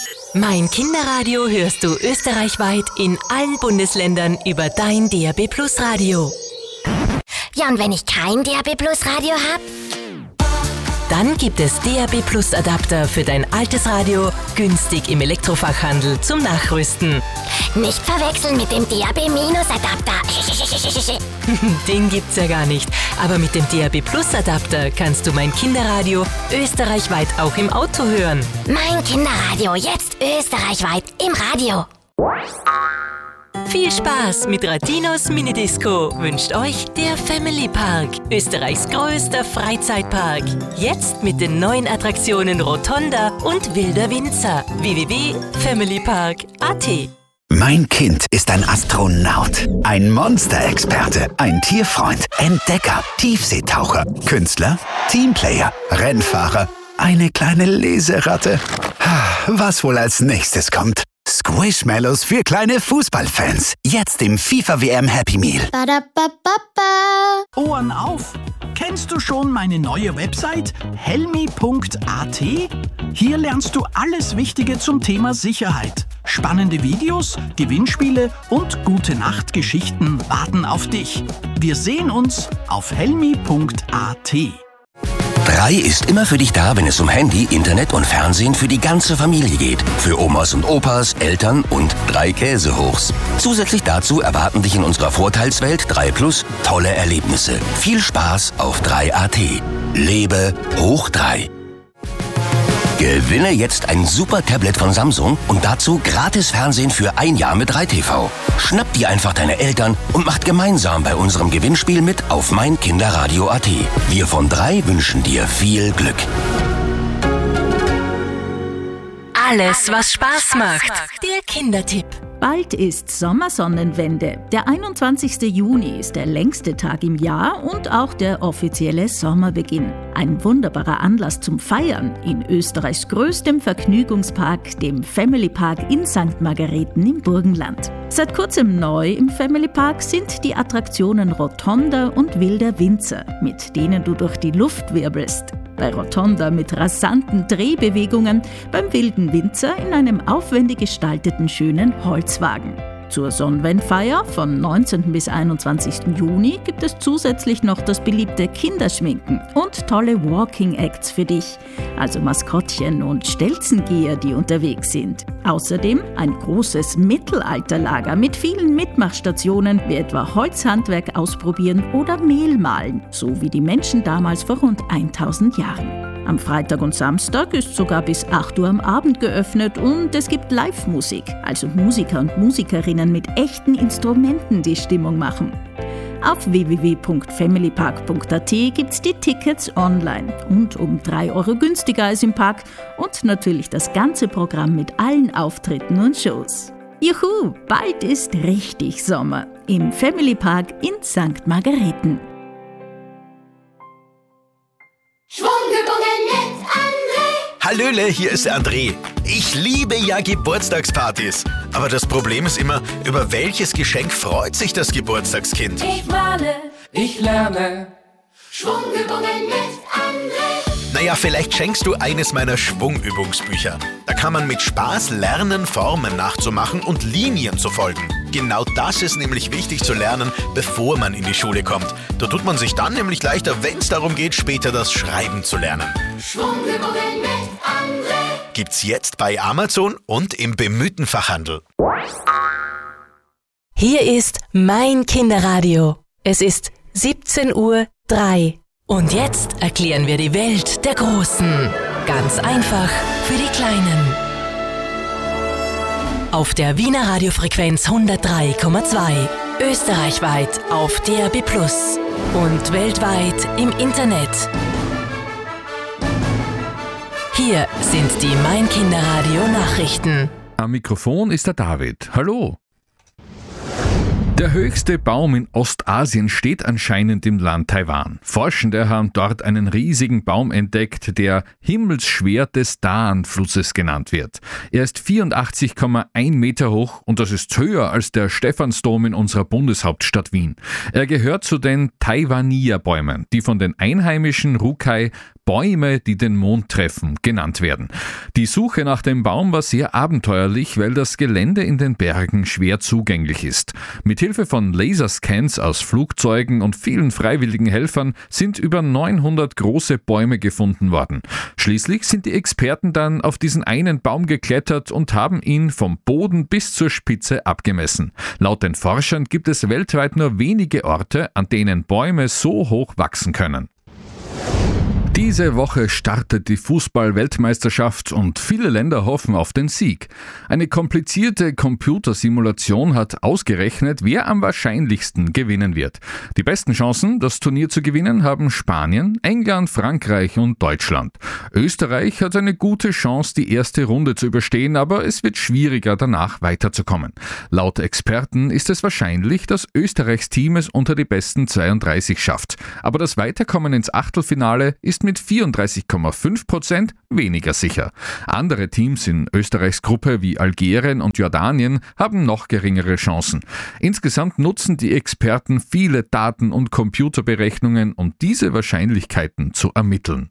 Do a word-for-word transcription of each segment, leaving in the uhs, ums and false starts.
Mein Kinderradio hörst du österreichweit in allen Bundesländern über dein D A B Plus Radio. Ja, und wenn ich kein D A B Plus Radio habe? Dann gibt es D A B Plus Adapter für dein altes Radio günstig im Elektrofachhandel zum Nachrüsten. Nicht verwechseln mit dem D A B Minus Adapter. Den gibt's ja gar nicht. Aber mit dem D A B Plus Adapter kannst du mein Kinderradio österreichweit auch im Auto hören. Mein Kinderradio, jetzt österreichweit im Radio. Viel Spaß mit Ratinos Minidisco wünscht euch der Family Park, Österreichs größter Freizeitpark. Jetzt mit den neuen Attraktionen Rotonda und Wilder Winzer. w w w punkt family park punkt a t. Mein Kind ist ein Astronaut, ein Monsterexperte, ein Tierfreund, Entdecker, Tiefseetaucher, Künstler, Teamplayer, Rennfahrer, eine kleine Leseratte. Was wohl als nächstes kommt? Squishmallows für kleine Fußballfans. Jetzt im FIFA W M Happy Meal. Ba-da-ba-ba-ba. Ohren auf! Kennst du schon meine neue Website helmi punkt a t? Hier lernst du alles Wichtige zum Thema Sicherheit. Spannende Videos, Gewinnspiele und Gute-Nacht-Geschichten warten auf dich. Wir sehen uns auf helmi punkt a t. drei ist immer für dich da, wenn es um Handy, Internet und Fernsehen für die ganze Familie geht. Für Omas und Opas, Eltern und drei Käsehochs. Zusätzlich dazu erwarten dich in unserer Vorteilswelt drei Plus tolle Erlebnisse. Viel Spaß auf drei punkt a t. Lebe hoch drei. Gewinne jetzt ein super Tablet von Samsung und dazu gratis Fernsehen für ein Jahr mit drei T V. Schnapp dir einfach deine Eltern und macht gemeinsam bei unserem Gewinnspiel mit auf mein Kinderradio punkt a t. Wir von drei wünschen dir viel Glück. Alles, was Spaß macht. Der Kindertipp. Bald ist Sommersonnenwende. Der einundzwanzigste Juni ist der längste Tag im Jahr und auch der offizielle Sommerbeginn. Ein wunderbarer Anlass zum Feiern in Österreichs größtem Vergnügungspark, dem Family Park in Sankt Margarethen im Burgenland. Seit kurzem neu im Family Park sind die Attraktionen Rotonda und Wilder Winzer, mit denen du durch die Luft wirbelst. Bei Rotonda mit rasanten Drehbewegungen, beim Wilden Winzer in einem aufwendig gestalteten schönen Holzwagen. Zur Sonnenwendfeier von neunzehnten bis einundzwanzigsten Juni gibt es zusätzlich noch das beliebte Kinderschminken und tolle Walking Acts für dich, also Maskottchen und Stelzengeher, die unterwegs sind. Außerdem ein großes Mittelalterlager mit vielen Mitmachstationen, wie etwa Holzhandwerk ausprobieren oder Mehl mahlen, so wie die Menschen damals vor rund tausend Jahren. Am Freitag und Samstag ist sogar bis acht Uhr am Abend geöffnet und es gibt Live-Musik, also Musiker und Musikerinnen mit echten Instrumenten, die Stimmung machen. Auf w w w punkt family park punkt a t gibt's die Tickets online und um drei Euro günstiger als im Park und natürlich das ganze Programm mit allen Auftritten und Shows. Juhu, bald ist richtig Sommer im Family Park in Sankt Margarethen. Schwungübungen mit André. Hallöle, hier ist der André. Ich liebe ja Geburtstagspartys. Aber das Problem ist immer, über welches Geschenk freut sich das Geburtstagskind? Ich male, ich lerne. Schwungübungen mit André. Naja, vielleicht schenkst du eines meiner Schwungübungsbücher. Da kann man mit Spaß lernen, Formen nachzumachen und Linien zu folgen. Genau das ist nämlich wichtig zu lernen, bevor man in die Schule kommt. Da tut man sich dann nämlich leichter, wenn es darum geht, später das Schreiben zu lernen. Schwungübungen mit André. Gibt's jetzt bei Amazon und im bemühten Fachhandel. Hier ist mein Kinderradio. Es ist siebzehn Uhr drei. Und jetzt erklären wir die Welt der Großen. Ganz einfach für die Kleinen. Auf der Wiener Radiofrequenz hundertdrei Komma zwei. Österreichweit auf D A B Plus. Und weltweit im Internet. Hier sind die Mein Kinderradio Nachrichten. Am Mikrofon ist der David. Hallo. Der höchste Baum in Ostasien steht anscheinend im Land Taiwan. Forschende haben dort einen riesigen Baum entdeckt, der Himmelsschwert des Dan-Flusses genannt wird. Er ist vierundachtzig Komma eins Meter hoch und das ist höher als der Stephansdom in unserer Bundeshauptstadt Wien. Er gehört zu den Taiwanía-Bäumen, die von den einheimischen Rukai Bäume, die den Mond treffen, genannt werden. Die Suche nach dem Baum war sehr abenteuerlich, weil das Gelände in den Bergen schwer zugänglich ist. Mithilfe von Laserscans aus Flugzeugen und vielen freiwilligen Helfern sind über neunhundert große Bäume gefunden worden. Schließlich sind die Experten dann auf diesen einen Baum geklettert und haben ihn vom Boden bis zur Spitze abgemessen. Laut den Forschern gibt es weltweit nur wenige Orte, an denen Bäume so hoch wachsen können. Diese Woche startet die Fußball-Weltmeisterschaft und viele Länder hoffen auf den Sieg. Eine komplizierte Computersimulation hat ausgerechnet, wer am wahrscheinlichsten gewinnen wird. Die besten Chancen, das Turnier zu gewinnen, haben Spanien, England, Frankreich und Deutschland. Österreich hat eine gute Chance, die erste Runde zu überstehen, aber es wird schwieriger, danach weiterzukommen. Laut Experten ist es wahrscheinlich, dass Österreichs Team es unter die besten zweiunddreißig schafft. Aber das Weiterkommen ins Achtelfinale ist mit vierunddreißig Komma fünf Prozent weniger sicher. Andere Teams in Österreichs Gruppe wie Algerien und Jordanien haben noch geringere Chancen. Insgesamt nutzen die Experten viele Daten und Computerberechnungen, um diese Wahrscheinlichkeiten zu ermitteln.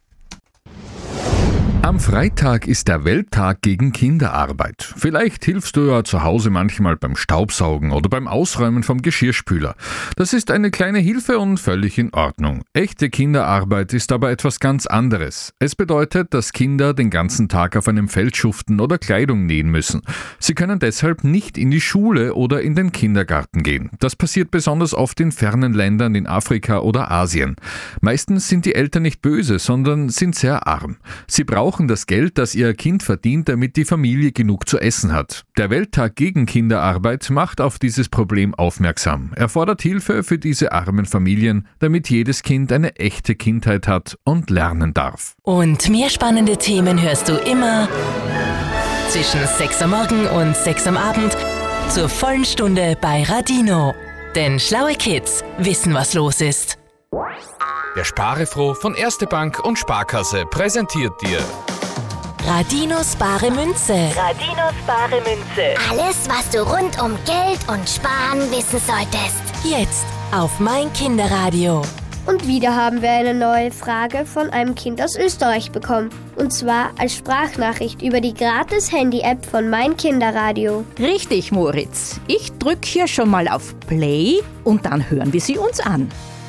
Am Freitag ist der Welttag gegen Kinderarbeit. Vielleicht hilfst du ja zu Hause manchmal beim Staubsaugen oder beim Ausräumen vom Geschirrspüler. Das ist eine kleine Hilfe und völlig in Ordnung. Echte Kinderarbeit ist aber etwas ganz anderes. Es bedeutet, dass Kinder den ganzen Tag auf einem Feld schuften oder Kleidung nähen müssen. Sie können deshalb nicht in die Schule oder in den Kindergarten gehen. Das passiert besonders oft in fernen Ländern in Afrika oder Asien. Meistens sind die Eltern nicht böse, sondern sind sehr arm. Sie brauchen das Geld, das ihr Kind verdient, damit die Familie genug zu essen hat. Der Welttag gegen Kinderarbeit macht auf dieses Problem aufmerksam. Er fordert Hilfe für diese armen Familien, damit jedes Kind eine echte Kindheit hat und lernen darf. Und mehr spannende Themen hörst du immer zwischen sechs am Morgen und sechs am Abend zur vollen Stunde bei Radino. Denn schlaue Kids wissen, was los ist. Der Sparefroh von Erste Bank und Sparkasse präsentiert dir Radinos bare Münze. Radinos bare Münze. Alles, was du rund um Geld und Sparen wissen solltest. Jetzt auf mein Kinderradio. Und wieder haben wir eine neue Frage von einem Kind aus Österreich bekommen. Und zwar als Sprachnachricht über die Gratis-Handy-App von Mein Kinderradio. Richtig, Moritz. Ich drücke hier schon mal auf Play und dann hören wir sie uns an.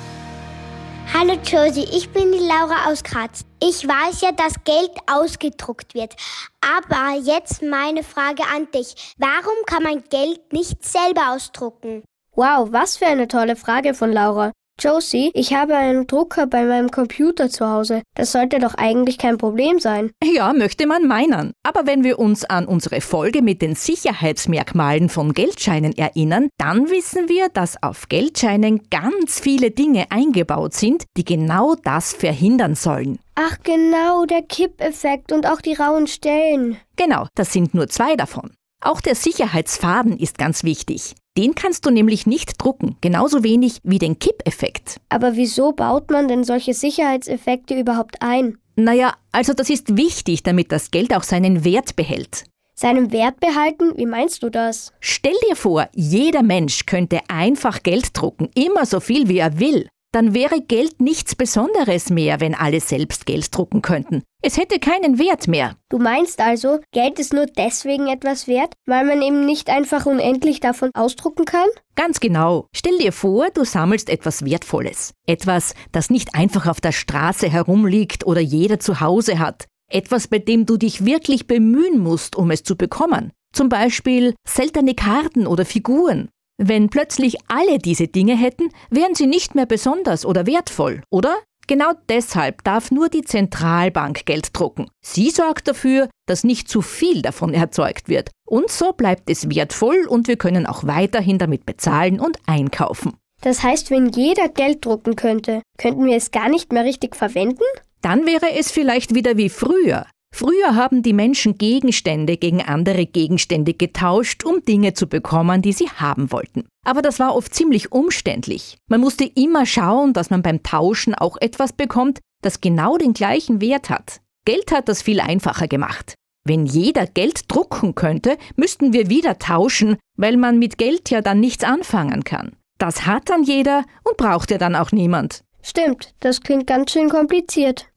Hallo Josie, ich bin die Laura aus Graz. Ich weiß ja, dass Geld ausgedruckt wird. Aber jetzt meine Frage an dich. Warum kann man Geld nicht selber ausdrucken? Wow, was für eine tolle Frage von Laura. Josie, ich habe einen Drucker bei meinem Computer zu Hause. Das sollte doch eigentlich kein Problem sein. Ja, möchte man meinen. Aber wenn wir uns an unsere Folge mit den Sicherheitsmerkmalen von Geldscheinen erinnern, dann wissen wir, dass auf Geldscheinen ganz viele Dinge eingebaut sind, die genau das verhindern sollen. Ach genau, der Kippeffekt und auch die rauen Stellen. Genau, das sind nur zwei davon. Auch der Sicherheitsfaden ist ganz wichtig. Den kannst du nämlich nicht drucken, genauso wenig wie den Kippeffekt. Aber wieso baut man denn solche Sicherheitseffekte überhaupt ein? Naja, also das ist wichtig, damit das Geld auch seinen Wert behält. Seinen Wert behalten? Wie meinst du das? Stell dir vor, jeder Mensch könnte einfach Geld drucken, immer so viel wie er will. Dann wäre Geld nichts Besonderes mehr, wenn alle selbst Geld drucken könnten. Es hätte keinen Wert mehr. Du meinst also, Geld ist nur deswegen etwas wert, weil man eben nicht einfach unendlich davon ausdrucken kann? Ganz genau. Stell dir vor, du sammelst etwas Wertvolles. Etwas, das nicht einfach auf der Straße herumliegt oder jeder zu Hause hat. Etwas, bei dem du dich wirklich bemühen musst, um es zu bekommen. Zum Beispiel seltene Karten oder Figuren. Wenn plötzlich alle diese Dinge hätten, wären sie nicht mehr besonders oder wertvoll, oder? Genau deshalb darf nur die Zentralbank Geld drucken. Sie sorgt dafür, dass nicht zu viel davon erzeugt wird. Und so bleibt es wertvoll und wir können auch weiterhin damit bezahlen und einkaufen. Das heißt, wenn jeder Geld drucken könnte, könnten wir es gar nicht mehr richtig verwenden? Dann wäre es vielleicht wieder wie früher. Früher haben die Menschen Gegenstände gegen andere Gegenstände getauscht, um Dinge zu bekommen, die sie haben wollten. Aber das war oft ziemlich umständlich. Man musste immer schauen, dass man beim Tauschen auch etwas bekommt, das genau den gleichen Wert hat. Geld hat das viel einfacher gemacht. Wenn jeder Geld drucken könnte, müssten wir wieder tauschen, weil man mit Geld ja dann nichts anfangen kann. Das hat dann jeder und braucht ja dann auch niemand. Stimmt, das klingt ganz schön kompliziert.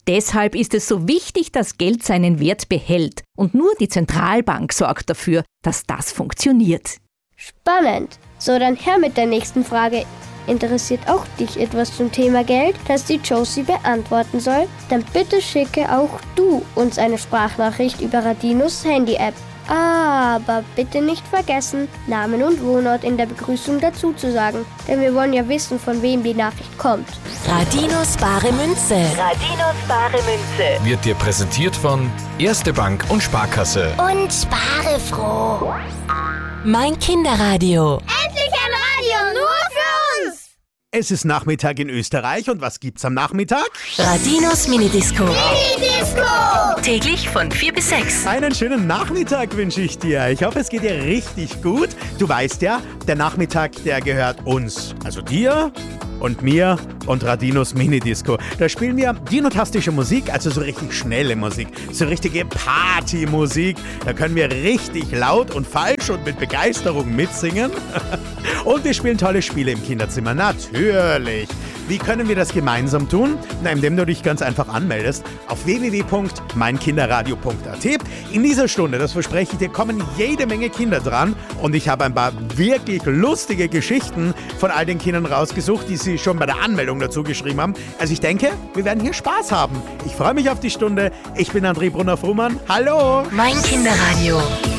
Deshalb ist es so wichtig, dass Geld seinen Wert behält. Und nur die Zentralbank sorgt dafür, dass das funktioniert. Spannend. So, dann her mit der nächsten Frage. Interessiert auch dich etwas zum Thema Geld, das die Josie beantworten soll? Dann bitte schicke auch du uns eine Sprachnachricht über Radinos Handy-App. Aber bitte nicht vergessen, Namen und Wohnort in der Begrüßung dazu zu sagen, denn wir wollen ja wissen, von wem die Nachricht kommt. Radinos bare Münze. Radinos bare Münze. Wird dir präsentiert von Erste Bank und Sparkasse. Und spare froh. Mein Kinderradio. Endlich ein Radio nur für uns. Es ist Nachmittag in Österreich und was gibt's am Nachmittag? Radinos Minidisco. Minidisco. Täglich von vier bis sechs. Einen schönen Nachmittag wünsche ich dir. Ich hoffe, es geht dir richtig gut. Du weißt ja, der Nachmittag, der gehört uns. Also dir und mir und Radinos Minidisco. Da spielen wir dinotastische Musik, also so richtig schnelle Musik. So richtige Partymusik. Da können wir richtig laut und falsch und mit Begeisterung mitsingen. Und wir spielen tolle Spiele im Kinderzimmer. Natürlich. Wie können wir das gemeinsam tun? Na, indem du dich ganz einfach anmeldest auf w w w punkt mein kinderradio punkt a t. In dieser Stunde, das verspreche ich dir, kommen jede Menge Kinder dran und ich habe ein paar wirklich lustige Geschichten von all den Kindern rausgesucht, die sie schon bei der Anmeldung dazu geschrieben haben. Also ich denke, wir werden hier Spaß haben. Ich freue mich auf die Stunde. Ich bin André Brunner-Frumann. Hallo! Mein Kinderradio.